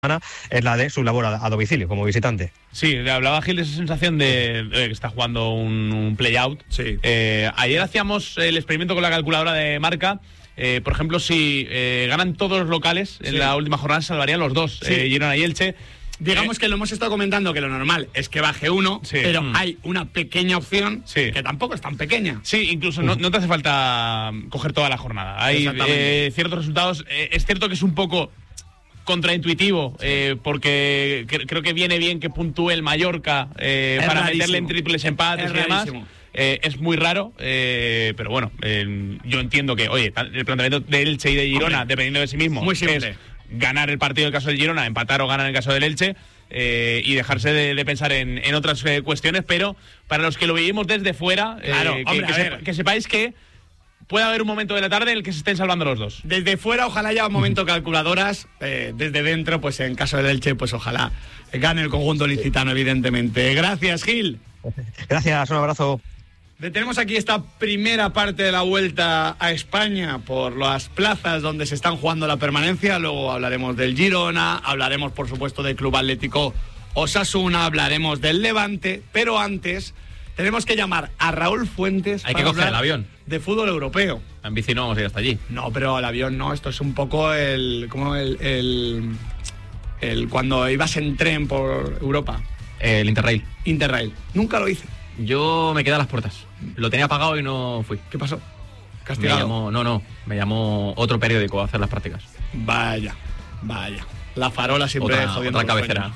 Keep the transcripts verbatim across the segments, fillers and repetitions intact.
es la de su labor a, a domicilio, como visitante. Sí, le hablaba Gil de esa sensación de, de que está jugando un, un play-out. Sí. Eh, ayer hacíamos el experimento con la calculadora de marca. Eh, por ejemplo, si eh, ganan todos los locales en sí. la última jornada, salvarían los dos, sí. eh, Girona y Elche. Digamos que lo hemos estado comentando, que lo normal es que baje uno, sí. pero mm. hay una pequeña opción sí. que tampoco es tan pequeña. Sí, incluso mm. no, no te hace falta coger toda la jornada. Hay eh, ciertos resultados. Eh, es cierto que es un poco contraintuitivo, sí. eh, porque cre- creo que viene bien que puntúe el Mallorca eh, para rarísimo. meterle en triples empates es y demás. Eh, es muy raro, eh, pero bueno, eh, yo entiendo que, oye, el planteamiento de Elche y de Girona, Hombre, dependiendo de sí mismo, muy simple. es ganar el partido en el caso del Girona, empatar o ganar en el caso del Elche, eh, y dejarse de, de pensar en, en otras eh, cuestiones, pero para los que lo vivimos desde fuera, claro, eh, hombre, que, que, sepa, que sepáis que puede haber un momento de la tarde en el que se estén salvando los dos. Desde fuera, ojalá haya un momento calculadoras. Eh, desde dentro, pues en caso del Elche, pues ojalá gane el conjunto licitano, evidentemente. Gracias, Gil. Gracias, un abrazo. Detenemos aquí esta primera parte de la vuelta a España por las plazas donde se están jugando la permanencia. Luego hablaremos del Girona, hablaremos, por supuesto, del Club Atlético Osasuna, hablaremos del Levante, pero antes tenemos que llamar a Raúl Fuentes. Hay que coger el avión. De fútbol europeo. En bici no vamos a ir hasta allí. No, pero el avión no, esto es un poco el... como el... el, el cuando ibas en tren por Europa. El Interrail. Interrail. Nunca lo hice. Yo me quedé a las puertas. Lo tenía pagado y no fui. ¿Qué pasó? ¿Castigado? Me llamó, no, no. Me llamó otro periódico a hacer las prácticas. Vaya, vaya. La Farola siempre otra, jodiendo otra cabecera.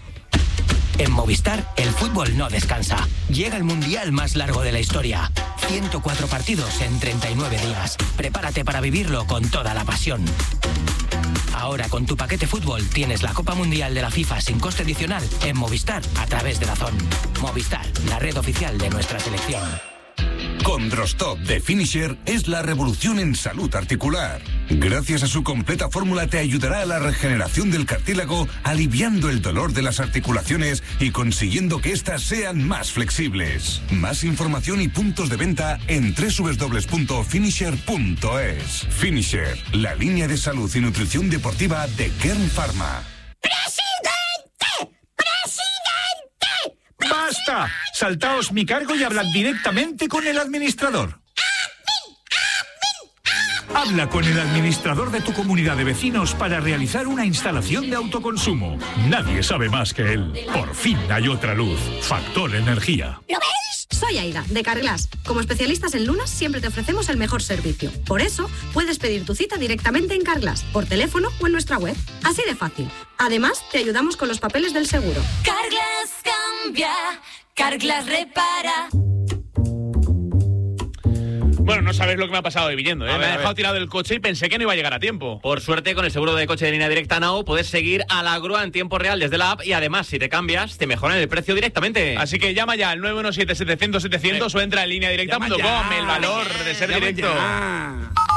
En Movistar, el fútbol no descansa. Llega el mundial más largo de la historia. ciento cuatro partidos en treinta y nueve días. Prepárate para vivirlo con toda la pasión. Ahora con tu paquete fútbol tienes la Copa Mundial de la FIFA sin coste adicional en Movistar a través de DAZN. Movistar, la red oficial de nuestra selección. Condrostop de Finisher es la revolución en salud articular. Gracias a su completa fórmula te ayudará a la regeneración del cartílago, aliviando el dolor de las articulaciones y consiguiendo que éstas sean más flexibles. Más información y puntos de venta en doble u doble u doble u punto finisher punto es. Finisher, la línea de salud y nutrición deportiva de Kern Pharma. ¡Basta! Saltaos mi cargo y hablad directamente con el administrador. Habla con el administrador de tu comunidad de vecinos para realizar una instalación de autoconsumo. Nadie sabe más que él. Por fin hay otra luz. Factor Energía. ¿Lo ves? Soy Aida, de Carglass. Como especialistas en lunas, siempre te ofrecemos el mejor servicio. Por eso, puedes pedir tu cita directamente en Carglass, por teléfono o en nuestra web. Así de fácil. Además, te ayudamos con los papeles del seguro. Carglass cambia, Carglass repara. Bueno, no sabes lo que me ha pasado de viniendo, ¿eh? Ver, me ha dejado tirado el coche y pensé que no iba a llegar a tiempo. Por suerte, con el seguro de coche de línea directa Now, puedes seguir a la grúa en tiempo real desde la app y además, si te cambias, te mejoran el precio directamente. Así que llama ya al nueve uno siete, setecientos, setecientos o entra en línea directa punto com. El valor de ser llama directo. Ya.